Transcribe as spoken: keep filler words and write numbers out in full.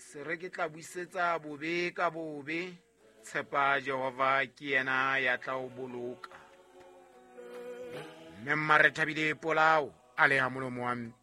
se re ke tla buisetsa bobe ka bobe, tshepa Jehova ke yena ya tla o boloka. Mme Mmarethabile Polao a leha molomo wa